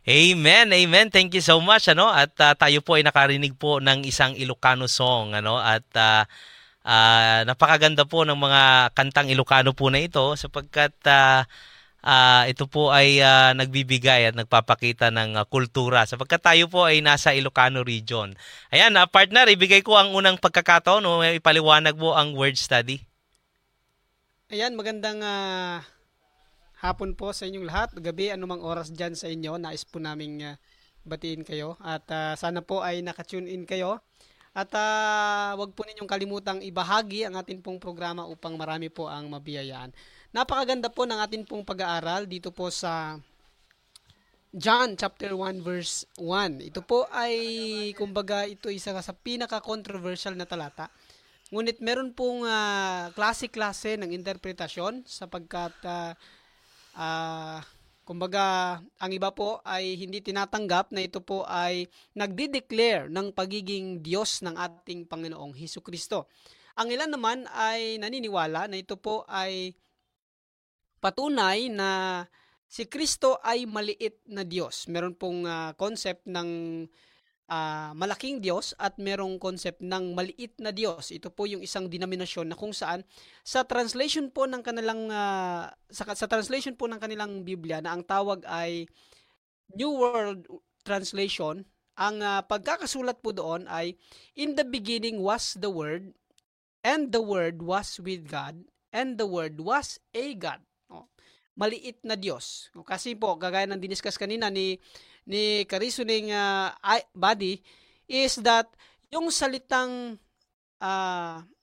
Amen, amen. Thank you so much ano at tayo po ay nakarinig po ng isang Ilocano song ano at napakaganda po ng mga kantang Ilocano po na ito sapagkat ito po ay nagbibigay at nagpapakita ng kultura sapagkat tayo po ay nasa Ilocano region. Ayan, partner, ibigay ko ang unang pagkakataon no, ipaliwanag mo ang word study. Ayan, magandang hapon po sa inyong lahat. Gabi, anumang oras dyan sa inyo. Nais po naming batiin kayo. At sana po ay nakatune in kayo. At wag po ninyong kalimutang ibahagi ang atin pong programa upang marami po ang mabiyayaan. Napakaganda po ng atin pong pag-aaral dito po sa John chapter 1 verse 1. Ito po ay kumbaga ito isa sa pinaka-controversial na talata. Ngunit meron pong klase-klase ng interpretasyon sapagkat ah, kumbaga ang iba po ay hindi tinatanggap na ito po ay nagdi-declare ng pagiging Diyos ng ating Panginoong Hesus Kristo. Ang ilan naman ay naniniwala na ito po ay patunay na si Kristo ay maliit na Diyos. Meron pong concept ng malaking Diyos at merong concept ng maliit na Diyos. Ito po yung isang denominasyon na kung saan sa translation po ng kanilang sa translation po ng kanilang Biblia na ang tawag ay New World Translation, ang pagkakasulat po doon ay in the beginning was the word and the word was with God and the word was a God. O, maliit na Diyos. O, kasi po, kagaya ng diniscuss kanina ni Karisuning Body, is that yung salitang